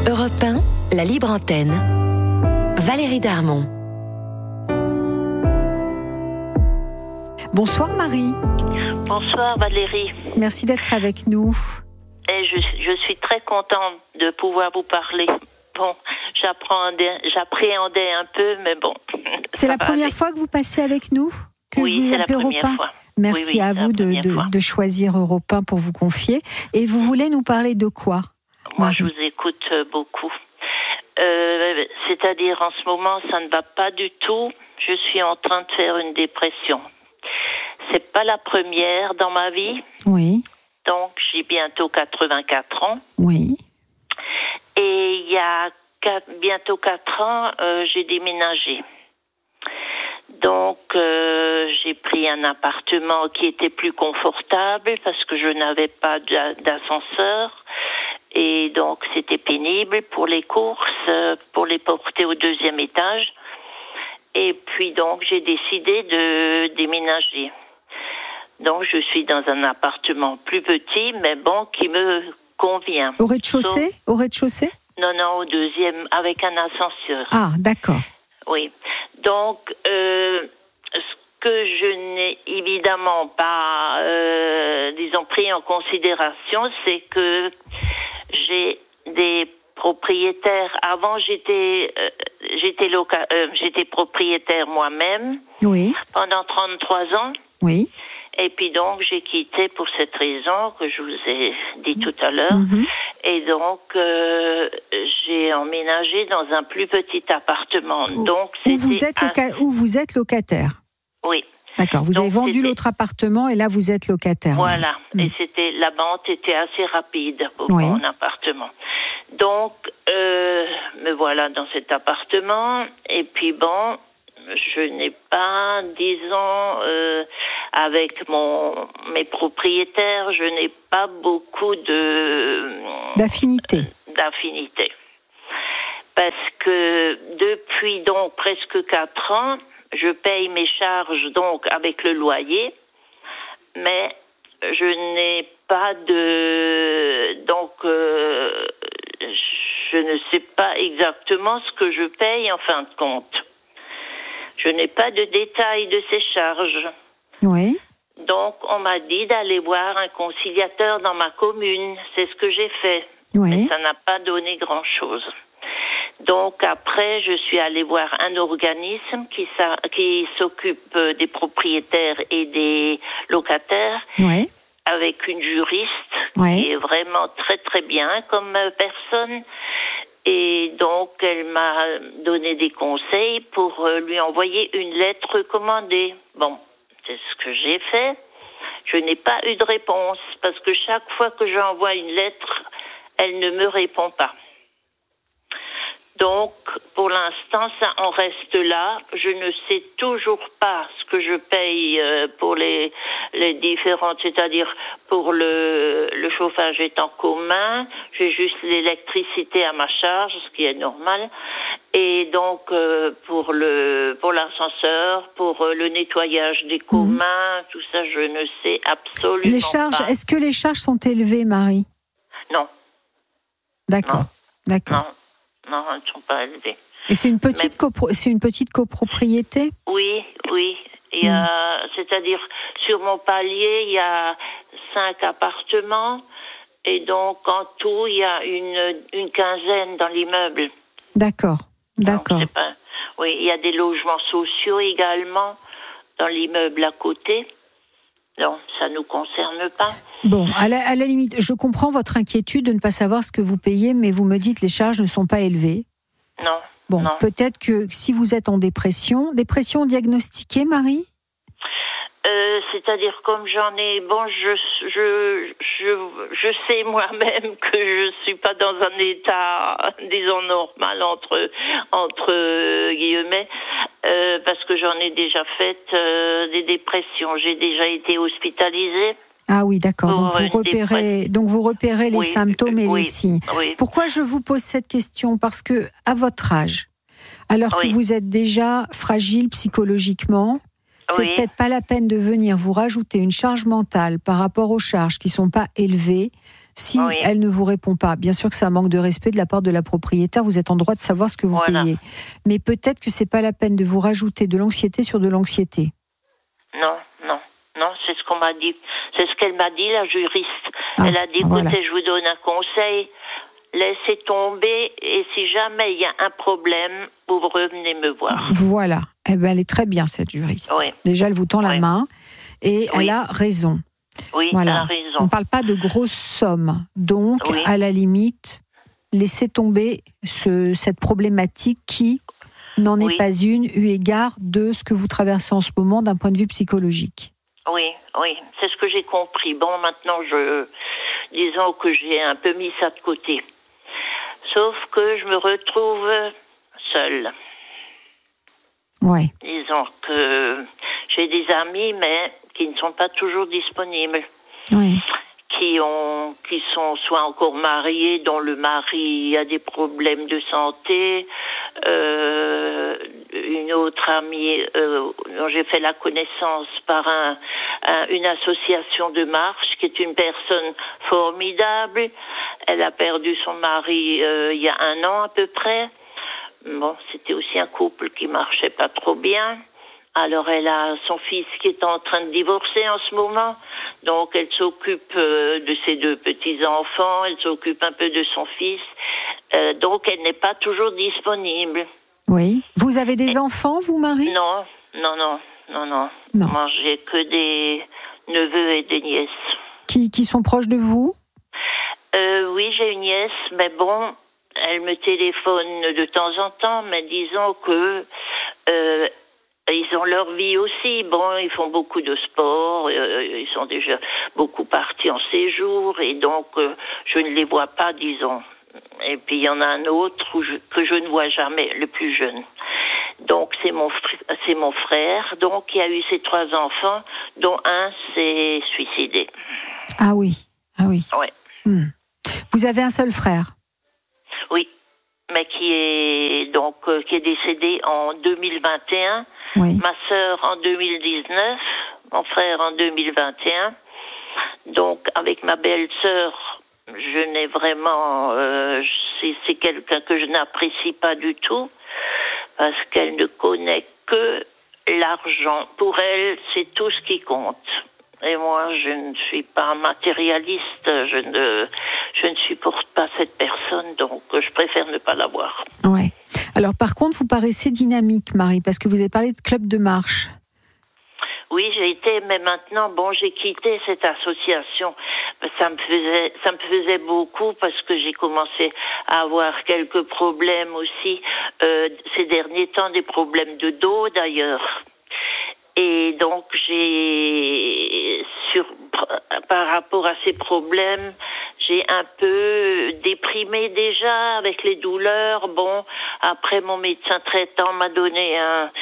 Europe 1, la libre antenne. Valérie Darmon. Bonsoir Marie. Bonsoir Valérie. Merci d'être avec nous. Et je suis très contente de pouvoir vous parler. Bon, j'appréhendais un peu, mais bon. C'est la première fois que vous passez avec nous? Oui, c'est la première fois. Merci à vous de choisir Europe 1 pour vous confier. Et vous voulez nous parler de quoi? Moi, je vous écoute beaucoup. C'est-à-dire, en ce moment, ça ne va pas du tout. Je suis en train de faire une dépression. C'est pas la première dans ma vie. Oui. Donc, j'ai bientôt 84 ans. Oui. Et il y a bientôt 4 ans, j'ai déménagé. Donc, j'ai pris un appartement qui était plus confortable parce que je n'avais pas d'ascenseur. Et donc, c'était pénible pour les courses, pour les porter au 2e étage. Et puis, donc, j'ai décidé de déménager. Donc, je suis dans un appartement plus petit, mais bon, qui me convient. Au rez-de-chaussée? Au rez-de-chaussée? Non, au 2e, avec un ascenseur. Ah, d'accord. Oui. Donc, ce que je n'ai évidemment pas, pris en considération, c'est que j'ai des propriétaires. Avant, j'étais propriétaire moi-même. Oui. Pendant 33 ans. Oui. Et puis donc, j'ai quitté pour cette raison que je vous ai dit tout à l'heure. Mm-hmm. Et donc, j'ai emménagé dans un plus petit appartement. Donc, où vous êtes locataire? Oui. D'accord. Vous avez vendu l'autre appartement et là, vous êtes locataire. Voilà. Et la vente était assez rapide pour mon appartement. Donc, me voilà dans cet appartement. Et puis bon, je n'ai pas, disons, avec mes propriétaires, je n'ai pas beaucoup d'affinité. Parce que depuis donc presque 4 ans, je paye mes charges donc avec le loyer, mais je n'ai pas je ne sais pas exactement ce que je paye en fin de compte. Je n'ai pas de détails de ces charges. Oui. Donc, on m'a dit d'aller voir un conciliateur dans ma commune. C'est ce que j'ai fait. Oui. Mais ça n'a pas donné grand-chose. Donc, après, je suis allée voir un organisme qui s'occupe des propriétaires et des locataires. Oui. Avec une juriste qui est vraiment très, très bien comme personne. Et donc, elle m'a donné des conseils pour lui envoyer une lettre recommandée. Bon, c'est ce que j'ai fait. Je n'ai pas eu de réponse parce que chaque fois que j'envoie une lettre, elle ne me répond pas. Donc, pour l'instant, ça en reste là. Je ne sais toujours pas ce que je paye pour les différentes, c'est-à-dire pour le chauffage est en commun. J'ai juste l'électricité à ma charge, ce qui est normal. Et donc, pour l'ascenseur, pour le nettoyage des communs, tout ça, je ne sais absolument les charges, pas. Est-ce que les charges sont élevées, Marie? Non. D'accord. Non. D'accord. Non, elles ne sont pas élevées. Et c'est une petite copropriété? Oui. Il y a, c'est-à-dire, sur mon palier, il y a 5 appartements. Et donc, en tout, il y a une quinzaine dans l'immeuble. D'accord. Oui, il y a des logements sociaux également dans l'immeuble à côté. Donc, ça ne nous concerne pas. Bon, à la limite, je comprends votre inquiétude de ne pas savoir ce que vous payez, mais vous me dites que les charges ne sont pas élevées. Non. Bon, peut-être que si vous êtes en dépression diagnostiquée, Marie? C'est-à-dire comme j'en ai, je sais moi-même que je suis pas dans un état, disons, normal entre guillemets, parce que j'en ai déjà fait des dépressions. J'ai déjà été hospitalisée. Ah oui, d'accord. Donc vous repérez les symptômes et les signes. Oui. Pourquoi je vous pose cette question? Parce que à votre âge, alors que vous êtes déjà fragile psychologiquement, c'est peut-être pas la peine de venir vous rajouter une charge mentale par rapport aux charges qui sont pas élevées Si elle ne vous répond pas, bien sûr que c'est un manque de respect de la part de la propriétaire, vous êtes en droit de savoir ce que vous payez. Mais peut-être que c'est pas la peine de vous rajouter de l'anxiété sur de l'anxiété. Non, c'est ce qu'on m'a dit. C'est ce qu'elle m'a dit, la juriste. Elle a dit, écoutez, je vous donne un conseil, laissez tomber, et si jamais il y a un problème, vous revenez me voir. Voilà. Eh ben, elle est très bien, cette juriste. Oui. Déjà, elle vous tend la main, et elle a raison. Oui, elle a raison. On ne parle pas de grosses sommes. Donc, à la limite, laissez tomber cette problématique qui n'en est pas une, eu égard de ce que vous traversez en ce moment d'un point de vue psychologique. Oui, c'est ce que j'ai compris. Bon, maintenant, disons que j'ai un peu mis ça de côté. Sauf que je me retrouve seule. Oui. Disons que j'ai des amis, mais qui ne sont pas toujours disponibles. Oui. Qui sont soit encore mariés, dont le mari a des problèmes de santé, une autre amie dont j'ai fait la connaissance par une association de marche, qui est une personne formidable. Elle a perdu son mari il y a 1 an à peu près. Bon, c'était aussi un couple qui marchait pas trop bien. Alors, elle a son fils qui est en train de divorcer en ce moment. Donc, elle s'occupe de ses 2 petits-enfants. Elle s'occupe un peu de son fils. Donc, elle n'est pas toujours disponible. Oui. Vous avez des enfants, vous, Marie ? Non. Moi, j'ai que des neveux et des nièces. Qui sont proches de vous ? Oui, j'ai une nièce, mais bon, elle me téléphone de temps en temps, mais disons que... ils ont leur vie aussi. Bon, ils font beaucoup de sport. Ils sont déjà beaucoup partis en séjour. Et donc, je ne les vois pas, disons. Et puis, il y en a un autre que je ne vois jamais, le plus jeune. Donc, c'est mon frère, donc, qui a eu ses 3 enfants, dont un s'est suicidé. Ah oui. Ouais. Vous avez un seul frère ? Oui. Mais qui est décédé en 2021, ma sœur en 2019, mon frère en 2021. Donc, avec ma belle-sœur, je n'ai vraiment... c'est quelqu'un que je n'apprécie pas du tout, parce qu'elle ne connaît que l'argent. Pour elle, c'est tout ce qui compte. Et moi, je ne suis pas matérialiste, je ne supporte pas cette personne, donc je préfère ne pas la voir. Ouais. Alors par contre, vous paraissez dynamique, Marie, parce que vous avez parlé de club de marche. Oui, j'ai été, mais maintenant, j'ai quitté cette association. Ça me faisait beaucoup parce que j'ai commencé à avoir quelques problèmes aussi, ces derniers temps, des problèmes de dos d'ailleurs. Et donc, par rapport à ces problèmes, j'ai un peu déprimé déjà avec les douleurs. Bon, après mon médecin traitant m'a donné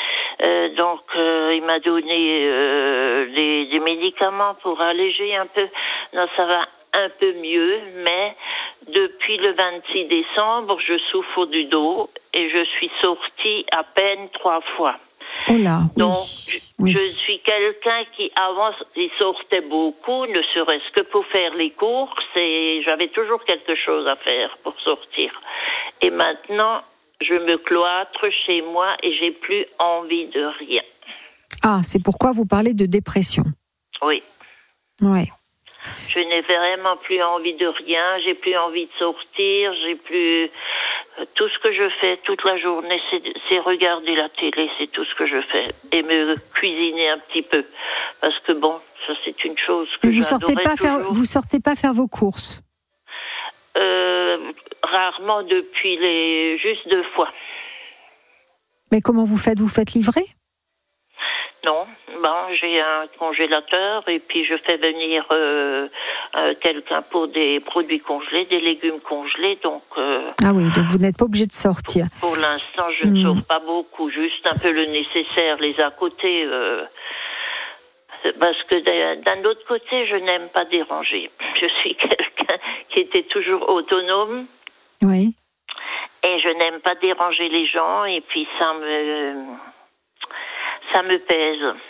il m'a donné des médicaments pour alléger un peu. Non, ça va un peu mieux, mais depuis le 26 décembre, je souffre du dos et je suis sortie à peine 3 fois. Oh là, oui. Donc, je suis quelqu'un qui, avant, il sortait beaucoup, ne serait-ce que pour faire les courses, et j'avais toujours quelque chose à faire pour sortir. Et maintenant, je me cloître chez moi et j'ai plus envie de rien. Ah, c'est pourquoi vous parlez de dépression. Oui. Ouais. Je n'ai vraiment plus envie de rien, j'ai plus envie de sortir, j'ai plus... Tout ce que je fais toute la journée, c'est regarder la télé, c'est tout ce que je fais. Et me cuisiner un petit peu. Parce que ça c'est une chose que j'adorais toujours. Vous sortez pas faire vos courses ? Rarement depuis juste 2 fois. Mais comment vous faites ? Vous faites livrer ? Non, j'ai un congélateur et puis je fais venir quelqu'un pour des produits congelés, des légumes congelés. Donc, ah oui, donc vous n'êtes pas obligé de sortir. Pour l'instant, je ne sors pas beaucoup, juste un peu le nécessaire, les à côté. Parce que d'un autre côté, je n'aime pas déranger. Je suis quelqu'un qui était toujours autonome. Oui. Et je n'aime pas déranger les gens et puis ça me pèse.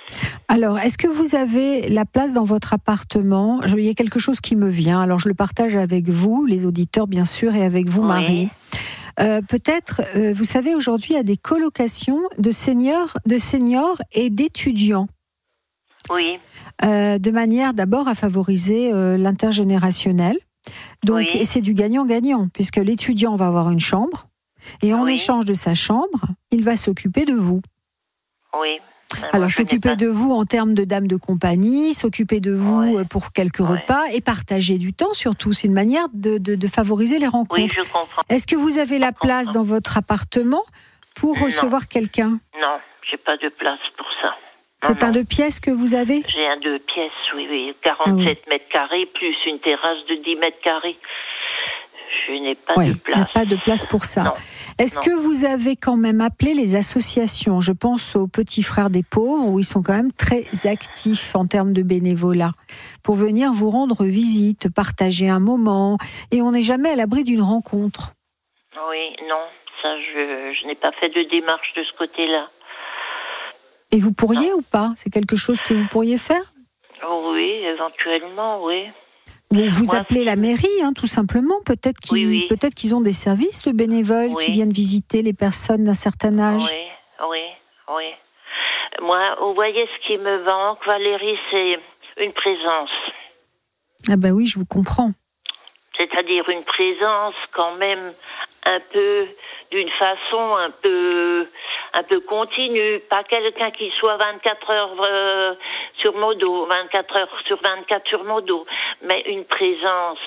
Alors, est-ce que vous avez la place dans votre appartement? Il y a quelque chose qui me vient. Alors, je le partage avec vous, les auditeurs, bien sûr, et avec vous, Marie. Peut-être, vous savez, aujourd'hui, il y a des colocations de seniors et d'étudiants. Oui. De manière d'abord à favoriser l'intergénérationnel. Donc, et c'est du gagnant-gagnant, puisque l'étudiant va avoir une chambre, et en échange de sa chambre, il va s'occuper de vous. Oui. Alors, s'occuper de vous en termes de dame de compagnie, s'occuper de vous pour quelques repas et partager du temps, surtout. C'est une manière de favoriser les rencontres. Oui, je comprends. Est-ce que vous avez la place dans votre appartement pour recevoir quelqu'un? Non, j'ai pas de place pour ça. C'est un 2 pièces que vous avez? J'ai un 2 pièces, oui. 47 mètres carrés, plus une terrasse de 10 mètres carrés. Je n'ai pas de place. Il n'y a pas de place pour ça. Non. Est-ce que vous avez quand même appelé les associations? Je pense aux Petits Frères des Pauvres, où ils sont quand même très actifs en termes de bénévolat, pour venir vous rendre visite, partager un moment, et on n'est jamais à l'abri d'une rencontre. Oui, non, ça je n'ai pas fait de démarche de ce côté-là. Et vous pourriez ou pas? C'est quelque chose que vous pourriez faire? Oui, éventuellement, oui. Vous appelez la mairie, tout simplement. Peut-être qu'ils ont des services de bénévoles qui viennent visiter les personnes d'un certain âge. Oui. Moi, vous voyez, ce qui me manque, Valérie, c'est une présence. Ah ben oui, je vous comprends. C'est-à-dire une présence quand même un peu, d'une façon un peu continue, pas quelqu'un qui soit 24 heures sur mon dos, 24 heures sur 24 sur mon dos, mais une présence.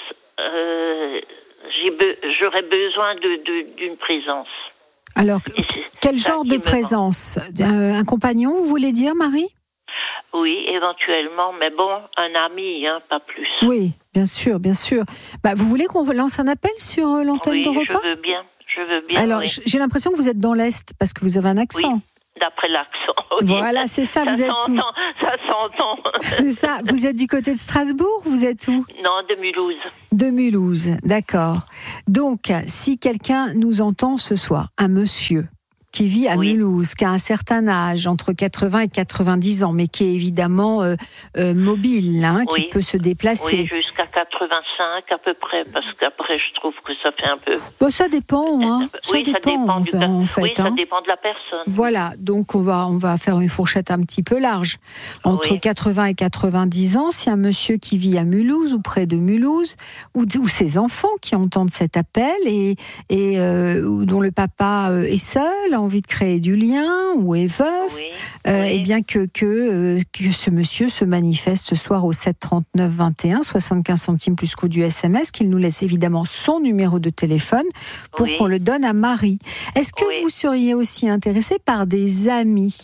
J'aurais besoin d'une présence. Alors, quel genre de présence? Un compagnon, vous voulez dire, Marie? Oui, éventuellement, mais bon, un ami, pas plus. Oui, bien sûr. Vous voulez qu'on lance un appel sur l'antenne d'Europe 1? Je veux bien. Alors, j'ai l'impression que vous êtes dans l'Est, parce que vous avez un accent. Oui, d'après l'accent. Oui. Voilà, c'est ça, vous êtes où? Ça s'entend. C'est ça, vous êtes du côté de Strasbourg, vous êtes où? Non, de Mulhouse. De Mulhouse, d'accord. Donc, si quelqu'un nous entend ce soir, un monsieur qui vit à Mulhouse, qui a un certain âge, entre 80 et 90 ans, mais qui est évidemment mobile, qui peut se déplacer. Oui, jusqu'à 85 à peu près, parce qu'après je trouve que ça fait un peu... Bon, ça dépend, ça dépend en fait. Oui, ça dépend de la personne. Voilà, donc on va faire une fourchette un petit peu large. Entre 80 et 90 ans, si un monsieur qui vit à Mulhouse ou près de Mulhouse, ou ses enfants qui entendent cet appel et dont le papa est seul, a envie de créer du lien ou est veuf, et bien que ce monsieur se manifeste ce soir au 7 39 21, 75 centimes plus coût du SMS, qu'il nous laisse évidemment son numéro de téléphone pour qu'on le donne à Marie. Est-ce que vous seriez aussi intéressé par des amis?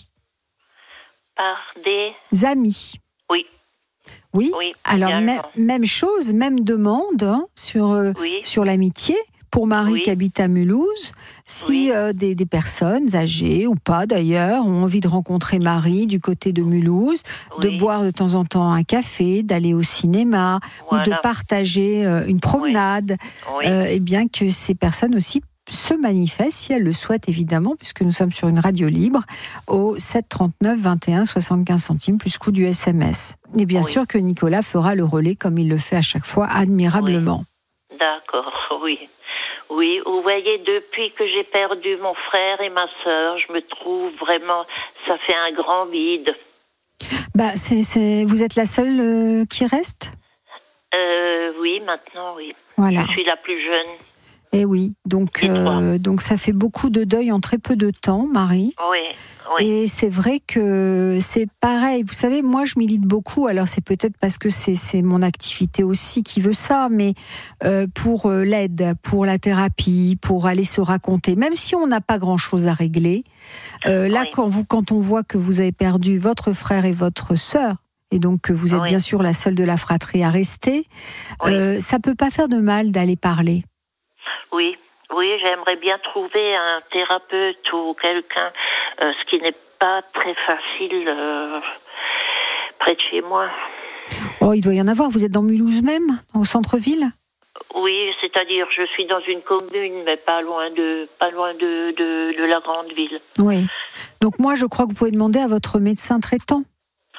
Par des amis? Oui. Alors même chose, même demande sur l'amitié. Pour Marie qui habite à Mulhouse, si des personnes âgées ou pas d'ailleurs ont envie de rencontrer Marie du côté de Mulhouse, de boire de temps en temps un café, d'aller au cinéma ou de partager une promenade, et bien que ces personnes aussi se manifestent, si elles le souhaitent évidemment, puisque nous sommes sur une radio libre, au 7 39 21 75 centimes plus coût du SMS. Et bien sûr que Nicolas fera le relais comme il le fait à chaque fois admirablement. D'accord, oui. Oui, vous voyez, depuis que j'ai perdu mon frère et ma sœur, je me trouve vraiment, ça fait un grand vide. Vous êtes la seule qui reste? Oui, maintenant, oui. Voilà. Je suis la plus jeune. Eh oui, donc ça fait beaucoup de deuil en très peu de temps, Marie. Oui. Et c'est vrai que c'est pareil. Vous savez, moi, je milite beaucoup. Alors, c'est peut-être parce que c'est mon activité aussi qui veut ça, mais pour l'aide, pour la thérapie, pour aller se raconter, même si on n'a pas grand-chose à régler. Là, quand on voit que vous avez perdu votre frère et votre sœur, et donc que vous êtes bien sûr la seule de la fratrie à rester, ça peut pas faire de mal d'aller parler. Oui, j'aimerais bien trouver un thérapeute ou quelqu'un, ce qui n'est pas très facile près de chez moi. Oh, il doit y en avoir. Vous êtes dans Mulhouse même, au centre-ville? Oui, c'est-à-dire je suis dans une commune, mais pas loin de la grande ville. Oui. Donc moi, je crois que vous pouvez demander à votre médecin traitant.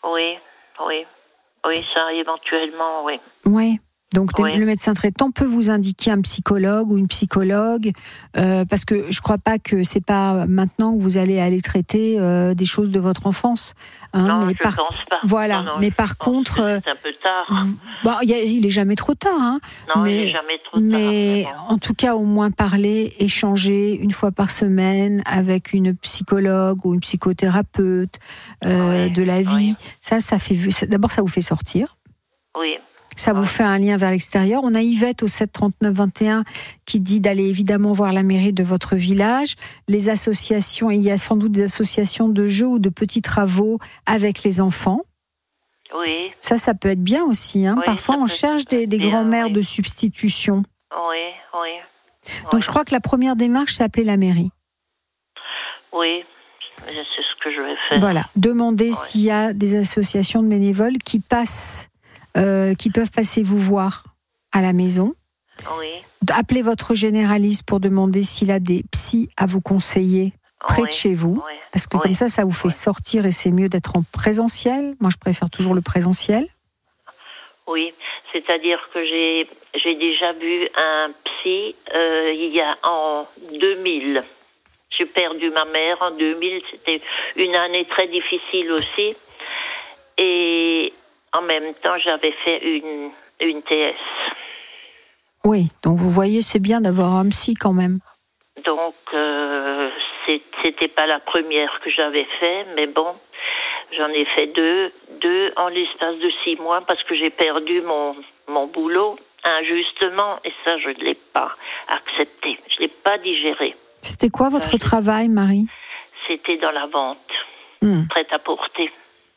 Oui, ça éventuellement, oui. Oui. Donc, le médecin traitant peut vous indiquer un psychologue ou une psychologue, parce que je ne crois pas que c'est pas maintenant que vous allez aller traiter des choses de votre enfance. Non, mais je pense pas. Voilà, non, mais par contre, c'est un peu tard. Il est jamais trop tard. Non, il est jamais trop tard. Mais en tout cas, au moins parler, échanger une fois par semaine avec une psychologue ou une psychothérapeute de la vie. Ça fait. D'abord, ça vous fait sortir. Oui. Ça vous fait un lien vers l'extérieur. On a Yvette au 7 39 21 qui dit d'aller évidemment voir la mairie de votre village. Les associations, il y a sans doute des associations de jeux ou de petits travaux avec les enfants. Oui. Ça peut être bien aussi. Oui, parfois, on cherche des grands-mères de substitution. Oui. Donc, je crois que la première démarche, c'est appeler la mairie. Oui, c'est ce que je vais faire. Voilà. Demander s'il y a des associations de bénévoles qui peuvent passer vous voir à la maison. Oui. Appelez votre généraliste pour demander s'il a des psys à vous conseiller près de chez vous. Oui. Parce que comme ça vous fait sortir et c'est mieux d'être en présentiel. Moi, je préfère toujours le présentiel. Oui, c'est-à-dire que j'ai déjà vu un psy il y a en 2000. J'ai perdu ma mère en 2000. C'était une année très difficile aussi. Et en même temps, j'avais fait une TS. Oui, donc vous voyez, c'est bien d'avoir un psy quand même. Donc, c'était pas la première que j'avais fait, mais bon, j'en ai fait deux en l'espace de 6 mois parce que j'ai perdu mon boulot injustement et ça, je ne l'ai pas accepté. Je ne l'ai pas digéré. C'était quoi votre travail, Marie ? C'était dans la vente, prêt-à-porter.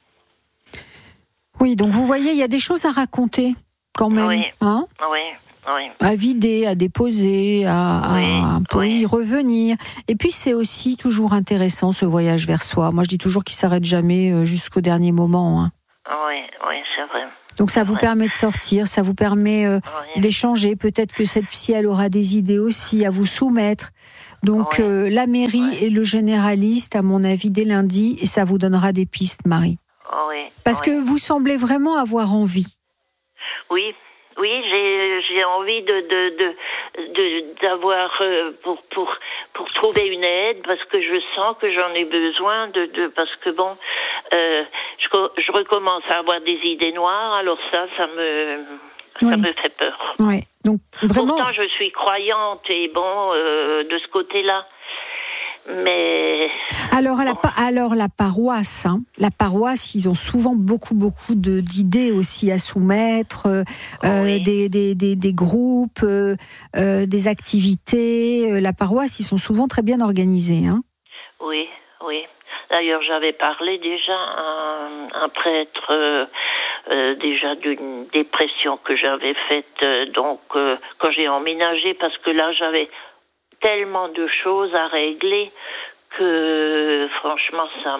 Oui, donc vous voyez, il y a des choses à raconter quand même. Oui. À vider, à déposer, à y revenir. Et puis c'est aussi toujours intéressant ce voyage vers soi. Moi je dis toujours qu'il s'arrête jamais jusqu'au dernier moment. Oui, c'est vrai. Donc ça vous permet de sortir, ça vous permet d'échanger. Peut-être que cette psy, elle aura des idées aussi à vous soumettre. Donc la mairie et le généraliste, à mon avis, dès lundi, et ça vous donnera des pistes, Marie. Parce que vous semblez vraiment avoir envie. Oui, j'ai envie d'avoir pour trouver une aide parce que je sens que j'en ai besoin parce que bon, je recommence à avoir des idées noires. Alors ça me fait peur. Oui. Donc vraiment. Pourtant, je suis croyante et bon de ce côté-là. Mais alors la paroisse, la paroisse, ils ont souvent beaucoup d'idées aussi à soumettre, des groupes, des activités. La paroisse, ils sont souvent très bien organisés. Oui. D'ailleurs, j'avais parlé déjà à un prêtre déjà d'une dépression que j'avais faite. Donc, quand j'ai emménagé, parce que là, j'avais tellement de choses à régler que franchement ça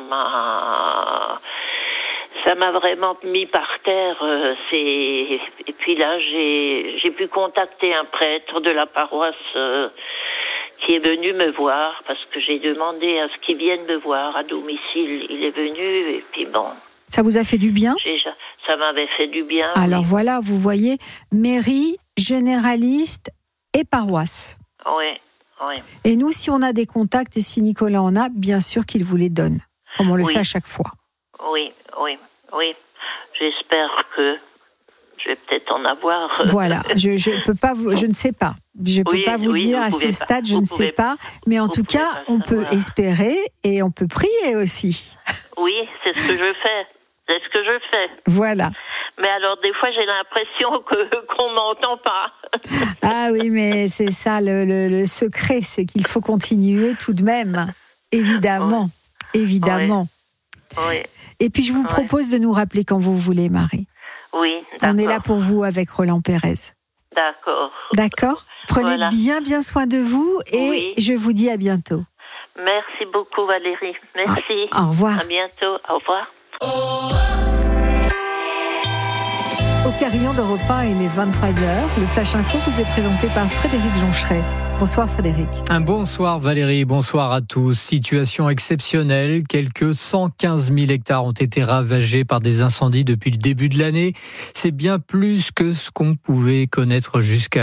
m'a vraiment mis par terre. Et puis là j'ai pu contacter un prêtre de la paroisse qui est venu me voir parce que j'ai demandé à ce qu'il vienne me voir à domicile. Il est venu et puis bon. Ça vous a fait du bien ? Ça m'avait fait du bien. Alors voilà, vous voyez, mairie, généraliste et paroisse. Oui. Et nous, si on a des contacts et si Nicolas en a, bien sûr qu'il vous les donne, comme on le fait à chaque fois. Oui. J'espère que je vais peut-être en avoir. Voilà, je peux pas je ne sais pas. Je peux pas vous dire à ce stade, je ne sais pas. Mais en tout cas, on peut espérer et on peut prier aussi. Oui, c'est ce que je fais. Voilà. Mais alors, des fois, j'ai l'impression qu'on m'entend pas. Ah oui, mais c'est ça, le secret, c'est qu'il faut continuer tout de même. Évidemment. Oui. Et puis, je vous propose de nous rappeler quand vous voulez, Marie. Oui, d'accord. On est là pour vous avec Roland Pérez. D'accord. Prenez bien soin de vous et je vous dis à bientôt. Merci beaucoup, Valérie. Merci. Au revoir. À bientôt. Au revoir. Au Carillon d'Europe 1, il est 23h. Le Flash Info vous est présenté par Frédéric Joncheret. Bonsoir Frédéric. Un bonsoir Valérie, bonsoir à tous. Situation exceptionnelle, quelques 115 000 hectares ont été ravagés par des incendies depuis le début de l'année. C'est bien plus que ce qu'on pouvait connaître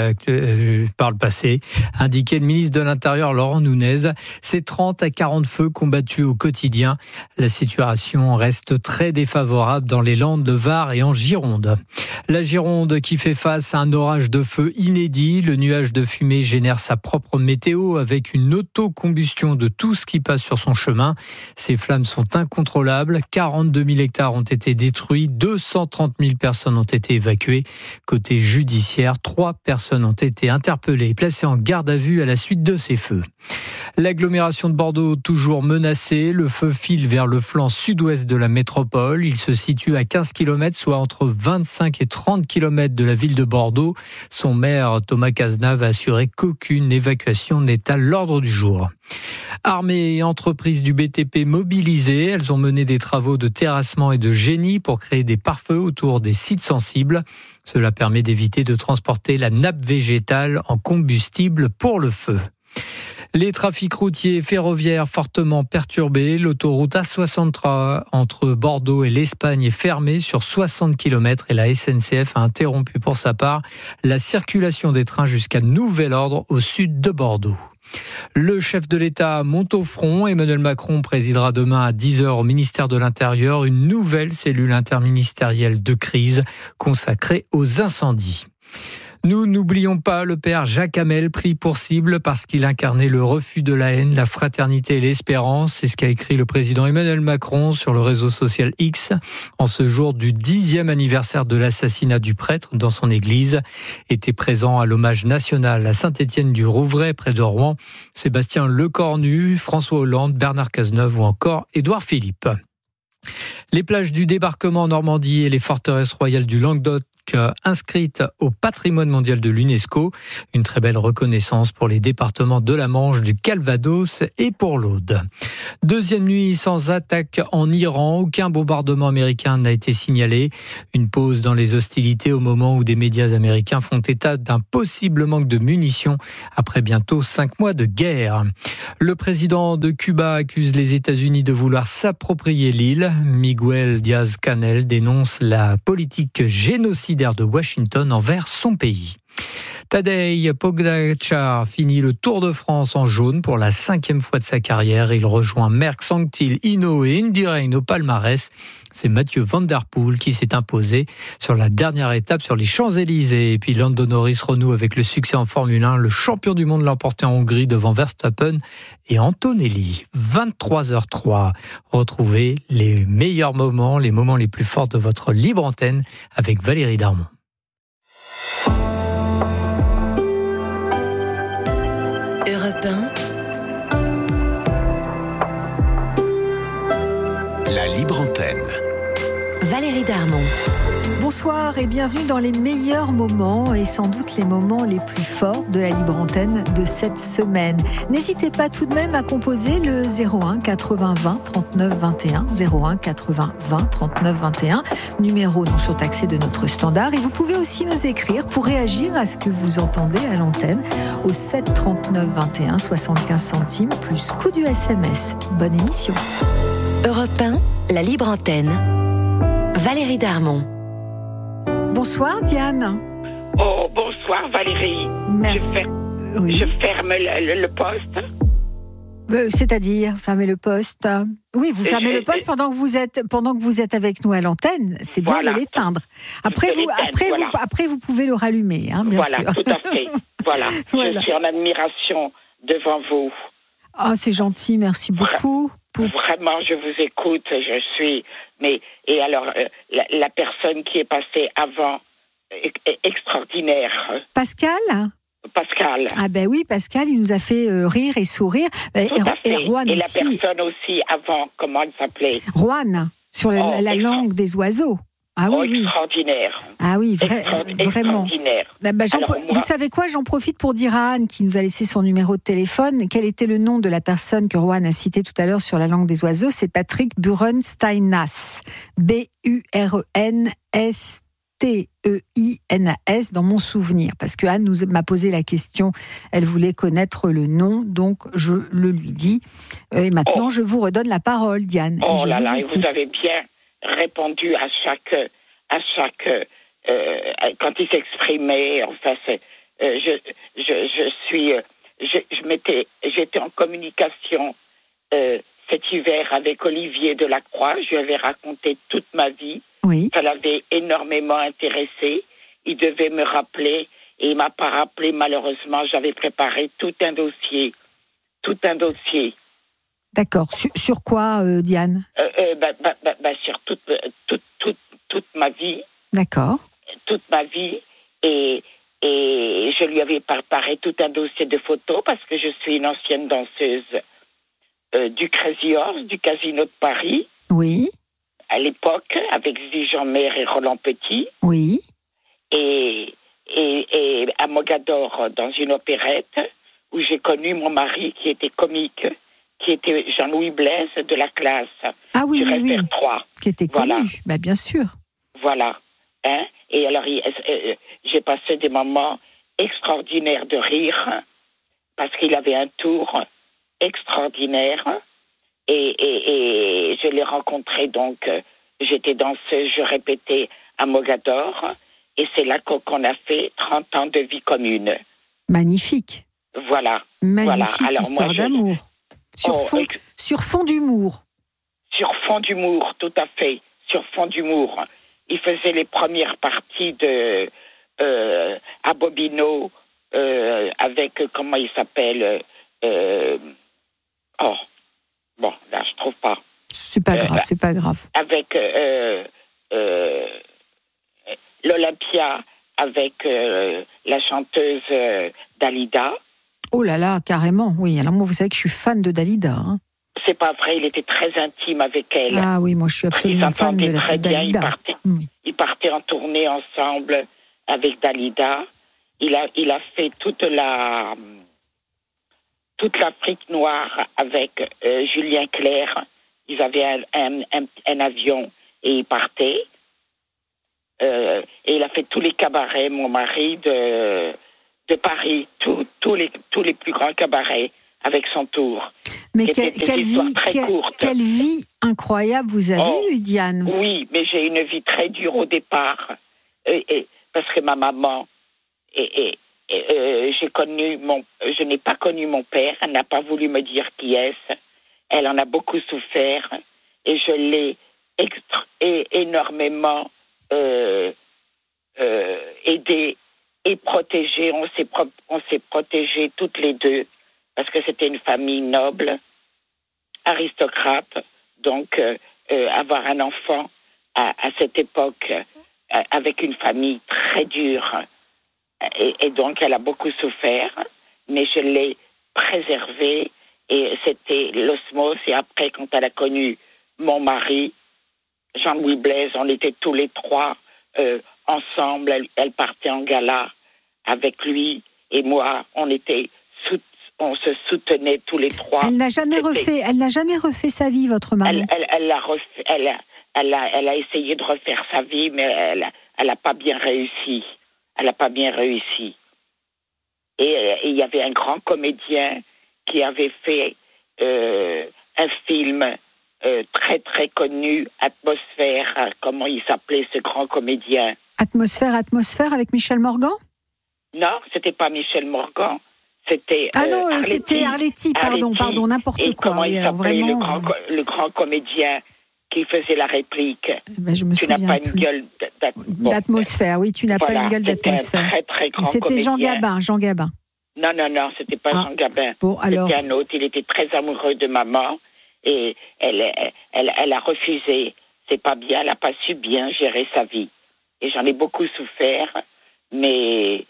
par le passé, indiquait le ministre de l'Intérieur Laurent Nunez. C'est 30 à 40 feux combattus au quotidien. La situation reste très défavorable dans les Landes de Var et en Gironde. La Gironde qui fait face à un orage de feu inédit. Le nuage de fumée génère sa propre météo avec une autocombustion de tout ce qui passe sur son chemin. Ces flammes sont incontrôlables. 42 000 hectares ont été détruits. 230 000 personnes ont été évacuées. Côté judiciaire, 3 personnes ont été interpellées et placées en garde à vue à la suite de ces feux. L'agglomération de Bordeaux toujours menacée. Le feu file vers le flanc sud-ouest de la métropole. Il se situe à 15 km, soit entre 25 et 30 km de la ville de Bordeaux. Son maire, Thomas Cazenave, a assuré qu'aucune évacuation n'est à l'ordre du jour. Armées et entreprises du BTP mobilisées, elles ont mené des travaux de terrassement et de génie pour créer des pare-feux autour des sites sensibles. Cela permet d'éviter de transporter la nappe végétale en combustible pour le feu. Les trafics routiers et ferroviaires fortement perturbés. L'autoroute A63 entre Bordeaux et l'Espagne est fermée sur 60 km et la SNCF a interrompu pour sa part la circulation des trains jusqu'à nouvel ordre au sud de Bordeaux. Le chef de l'État monte au front. Emmanuel Macron présidera demain à 10h au ministère de l'Intérieur une nouvelle cellule interministérielle de crise consacrée aux incendies. Nous n'oublions pas le père Jacques Hamel, pris pour cible parce qu'il incarnait le refus de la haine, la fraternité et l'espérance. C'est ce qu'a écrit le président Emmanuel Macron sur le réseau social X en ce jour du 10e anniversaire de l'assassinat du prêtre dans son église. Était présent à l'hommage national à Saint-Étienne-du-Rouvray près de Rouen, Sébastien Lecornu, François Hollande, Bernard Cazeneuve ou encore Édouard Philippe. Les plages du débarquement en Normandie et les forteresses royales du Languedoc inscrite au patrimoine mondial de l'UNESCO. Une très belle reconnaissance pour les départements de la Manche, du Calvados et pour l'Aude. Deuxième nuit sans attaque en Iran. Aucun bombardement américain n'a été signalé. Une pause dans les hostilités au moment où des médias américains font état d'un possible manque de munitions après bientôt 5 mois de guerre. Le président de Cuba accuse les États-Unis de vouloir s'approprier l'île. Miguel Díaz-Canel dénonce la politique génocidaire de Washington envers son pays. Tadej Pogačar finit le Tour de France en jaune pour la 5e fois de sa carrière. Il rejoint Merckx, Anquetil, Hinault et Indurain au palmarès. C'est Mathieu Van Der Poel qui s'est imposé sur la dernière étape sur les Champs-Élysées. Et puis Lando Norris renoue avec le succès en Formule 1. Le champion du monde l'a emporté en Hongrie devant Verstappen et Antonelli. 23h03. Retrouvez les meilleurs moments, les moments les plus forts de votre libre antenne avec Valérie Darmon. La libre antenne. Valérie Darmon. Bonsoir et bienvenue dans les meilleurs moments et sans doute les moments les plus forts de la libre antenne de cette semaine. N'hésitez pas tout de même à composer le 01 80 20 39 21, 01 80 20 39 21, numéro non surtaxé de notre standard. Et vous pouvez aussi nous écrire pour réagir à ce que vous entendez à l'antenne au 7 39 21, 75 centimes plus coût du SMS. Bonne émission. Europe 1, la libre antenne. Valérie Darmon. Bonsoir Diane. Oh, bonsoir Valérie. Merci. Je ferme le poste. C'est-à-dire fermer le poste. Oui, vous fermez le poste pendant que vous êtes avec nous à l'antenne. C'est bien de l'éteindre. Après vous pouvez le rallumer, hein, bien sûr. Voilà, tout à fait. Voilà. Je suis en admiration devant vous. Ah, c'est gentil, merci beaucoup. Vraiment, je vous écoute, et alors, la personne qui est passée avant, extraordinaire. Pascal. Ah ben oui, Pascal, il nous a fait rire et sourire. Et Rouen aussi. Et la personne aussi avant, comment elle s'appelait ? Rouen, sur la langue des oiseaux. Ah oui, extraordinaire. Ah oui, vraiment. Vous savez quoi, j'en profite pour dire à Anne, qui nous a laissé son numéro de téléphone, quel était le nom de la personne que Rowan a cité tout à l'heure sur la langue des oiseaux. C'est Patrick Burensteinas. Burensteinas. T-E-I-N-A-S dans mon souvenir. Parce que Anne m'a posé la question, elle voulait connaître le nom, donc je le lui dis. Et maintenant, je vous redonne la parole, Diane. Oh là là, et vous avez bien répondu à chaque quand il s'exprimait. Enfin, j'étais en communication cet hiver avec Olivier Delacroix. Je lui avais raconté toute ma vie. Oui. Ça l'avait énormément intéressé. Il devait me rappeler et il m'a pas rappelé. Malheureusement, j'avais préparé tout un dossier. D'accord. Sur quoi, Diane? Sur toute ma vie. D'accord. Toute ma vie. Et je lui avais préparé tout un dossier de photos parce que je suis une ancienne danseuse du Crazy Horse, du Casino de Paris. Oui. À l'époque, avec Zvi Jean-Mer et Roland Petit. Oui. Et à Mogador, dans une opérette, où j'ai connu mon mari qui était comique, qui était Jean-Louis Blaise de la classe. Ah oui, du oui, répertoire. Qui était connu, voilà. Bah, bien sûr. Voilà. Hein? Et alors, j'ai passé des moments extraordinaires de rire, parce qu'il avait un tour extraordinaire. Et je l'ai rencontré, donc, j'étais danseuse, je répétais à Mogador, et c'est là qu'on a fait 30 ans de vie commune. Magnifique. Voilà. Magnifique Alors, histoire d'amour. Sur fond d'humour. Sur fond d'humour, tout à fait. Sur fond d'humour. Il faisait les premières parties à Bobino, avec, comment il s'appelle bon, là, je trouve pas. C'est pas grave. Avec l'Olympia, avec la chanteuse Dalida. Oh là là, carrément, oui. Alors moi, vous savez que je suis fan de Dalida. Hein. C'est pas vrai, il était très intime avec elle. Ah oui, moi je suis absolument fan de Dalida. Ils partaient en tournée ensemble avec Dalida. Il a fait toute l'Afrique noire avec Julien Clerc. Ils avaient un avion et ils partaient. Et il a fait tous les cabarets, mon mari, de Paris, tous les plus grands cabarets avec son tour. Mais quelle vie incroyable vous avez eue, Diane. Oui, mais j'ai une vie très dure au départ. Parce que ma maman, je n'ai pas connu mon père, elle n'a pas voulu me dire qui est-ce. Elle en a beaucoup souffert et je l'ai énormément aidée et protégée. On s'est protégés toutes les deux parce que c'était une famille noble, aristocrate. Donc, avoir un enfant à cette époque avec une famille très dure, et donc elle a beaucoup souffert, mais je l'ai préservée et c'était l'osmose. Et après, quand elle a connu mon mari, Jean-Louis Blaise, on était tous les trois ensemble. Elle partait en gala avec lui et moi. On se soutenait tous les trois. Elle n'a jamais refait sa vie, votre maman. Elle a essayé de refaire sa vie, mais elle n'a pas bien réussi. Et il y avait un grand comédien qui avait fait un film très très connu, Atmosphère. Comment il s'appelait ce grand comédien? Atmosphère avec Michel Morgan? Non, c'était pas Michel Morgan. C'était c'était Arletty, pardon, n'importe quoi. Comment il s'appelait, le grand comédien qui faisait la réplique? Je me souviens. Tu n'as pas une gueule d'atmosphère, oui, tu n'as pas une gueule d'atmosphère. C'était un très très grand c'était comédien. Jean Gabin. Non, c'était pas Jean Gabin. Bon, alors... C'était un autre. Il était très amoureux de maman et elle a refusé. C'est pas bien, elle n'a pas su bien gérer sa vie. Et j'en ai beaucoup souffert, mais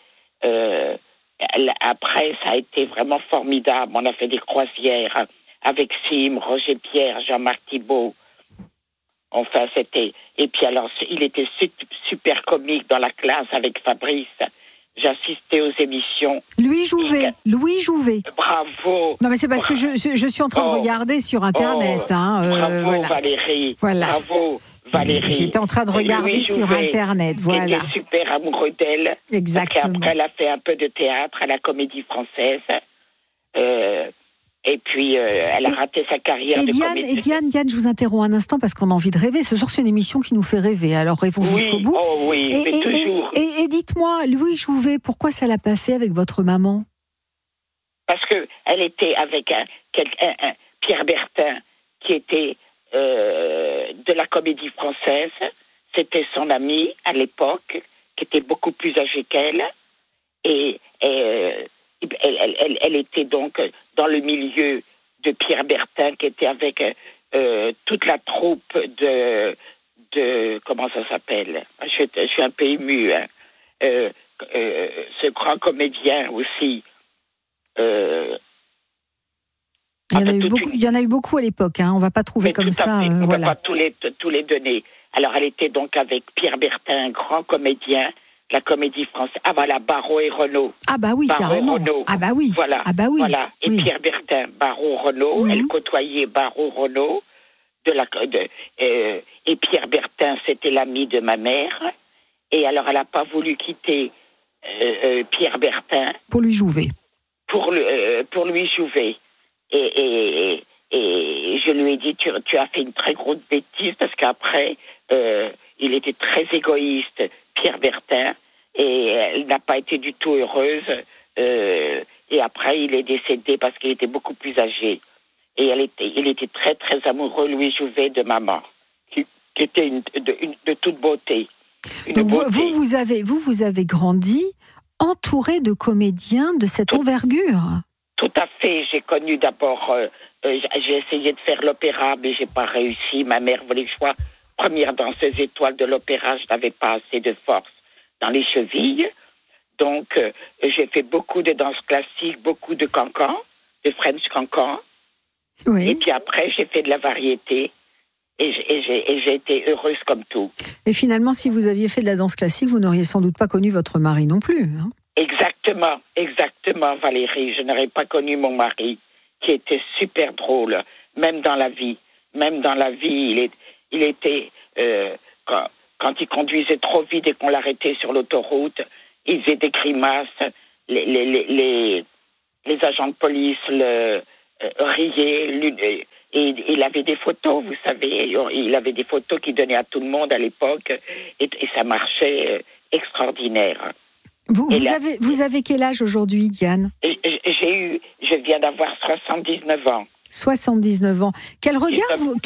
après, ça a été vraiment formidable. On a fait des croisières avec Sim, Roger Pierre, Jean-Marc Thibault. Enfin, c'était... Et puis alors, il était super comique dans la classe avec Fabrice. J'assistais aux émissions. Louis Jouvet. Bravo. Non, mais c'est parce que je suis en train de regarder sur Internet. Bravo, voilà. Valérie. Voilà. Bravo, Valérie. J'étais en train de regarder sur Internet, voilà. Il était super amoureux d'elle. Exactement. Après, elle a fait un peu de théâtre à la Comédie Française. Et puis, elle a raté sa carrière de comédienne. Diane, je vous interromps un instant parce qu'on a envie de rêver. Ce soir, c'est une émission qui nous fait rêver. Alors, rêvons jusqu'au bout. Oh oui, mais toujours. Et dites-moi, Louis Jouvet, pourquoi ça l'a pas fait avec votre maman? Parce qu'elle était avec un Pierre Bertin, qui était de la Comédie Française. C'était son ami à l'époque, qui était beaucoup plus âgé qu'elle. Et elle était donc dans le milieu de Pierre Bertin, qui était avec toute la troupe de comment ça s'appelle? Je suis un peu émue. Hein. Ce grand comédien aussi. Il y en a eu beaucoup à l'époque. Hein. On ne va pas trouver comme ça. On ne voilà. va pas tous les donner. Alors, elle était donc avec Pierre Bertin, un grand comédien. La Comédie Française. Ah voilà, Barrault et Renaud. Ah bah oui, Barrault, carrément. Renaud. Ah bah oui. Voilà. Ah bah oui. Voilà. Et oui. Pierre Bertin, Barrault, Renaud. Elle côtoyait Barrault, Renaud. Et Pierre Bertin, c'était l'ami de ma mère. Et alors, elle n'a pas voulu quitter Pierre Bertin. Pour lui jouer. Pour lui jouer. Et je lui ai dit, tu as fait une très grosse bêtise, parce qu'après, il était très égoïste, Pierre Bertin, et elle n'a pas été du tout heureuse. Et après, il est décédé parce qu'il était beaucoup plus âgé. Et il était très, très amoureux, Louis Jouvet, de maman, qui était de toute beauté. Donc vous avez grandi entouré de comédiens de cette envergure. Tout à fait. J'ai connu d'abord, j'ai essayé de faire l'opéra, mais j'ai pas réussi. Ma mère voulait que je sois première danseuse étoile de l'opéra. Je n'avais pas assez de force dans les chevilles. Donc, j'ai fait beaucoup de danse classique, beaucoup de cancan, de French cancan. Oui. Et puis après, j'ai fait de la variété. Et j'ai été heureuse comme tout. Et finalement, si vous aviez fait de la danse classique, vous n'auriez sans doute pas connu votre mari non plus. Hein? Exactement, Valérie. Je n'aurais pas connu mon mari, qui était super drôle, même dans la vie. Il était, quand il conduisait trop vite et qu'on l'arrêtait sur l'autoroute, il faisait des grimaces. Les agents de police riaient. Et il avait des photos, vous savez. Il avait des photos qu'il donnait à tout le monde à l'époque. Et ça marchait extraordinaire. Vous avez quel âge aujourd'hui, Diane? Je viens d'avoir 79 ans. 79 ans. Quel